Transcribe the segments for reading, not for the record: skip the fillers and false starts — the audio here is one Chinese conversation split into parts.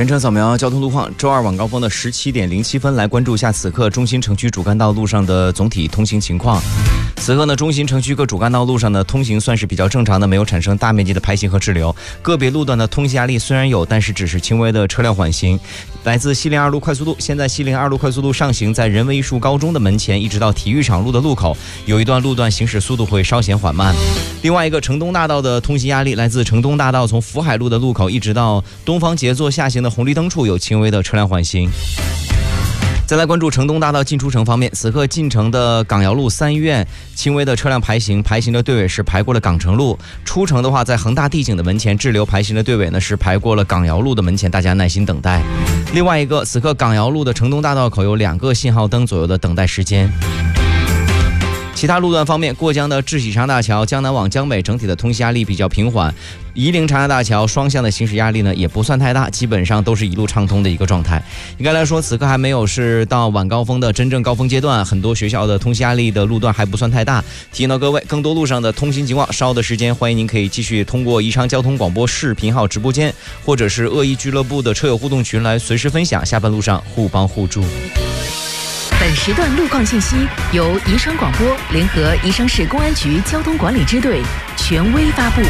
全程扫描交通路况，周二晚高峰的17点07分，来关注一下此刻中心城区主干道路上的总体通行情况。此刻呢，中心城区各主干道路上的通行算是比较正常的，没有产生大面积的排行和滞留。个别路段的通行压力虽然有，但是只是轻微的车辆缓行。来自西陵2路快速路，现在西陵2路快速路上行，在人文艺术高中的门前一直到体育场路的路口，有一段路段行驶速度会稍显缓慢。另外一个城东大道的通行压力来自城东大道从福海路的路口一直到东方杰作下行的红绿灯处有轻微的车辆缓行。再来关注城东大道进出城方面，此刻进城的港瑶路3医院轻微的车辆排行的队尾是排过了港城路，出城的话在恒大地景的门前滞留排行的队尾呢是排过了港瑶路的门前，大家耐心等待。另外一个，此刻港瑶路的城东大道口有2个信号灯左右的等待时间。其他路段方面，过江的智喜长大桥江南往江北整体的通行压力比较平缓，夷陵长沙大桥双向的行驶压力呢也不算太大，基本上都是一路畅通的一个状态。应该来说，此刻还没有是到晚高峰的真正高峰阶段，很多学校的通行压力的路段还不算太大。提醒到各位，更多路上的通行情况，稍后的时间欢迎您可以继续通过宜昌交通广播视频号直播间，或者是恶意俱乐部的车友互动群来随时分享，下班路上互帮互助。 本时段路况信息由宜昌广播联合宜昌市公安局交通管理支队权威发布。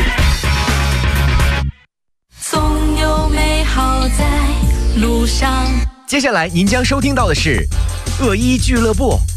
总有美好在路上。 接下来您将收听到的是恶意俱乐部。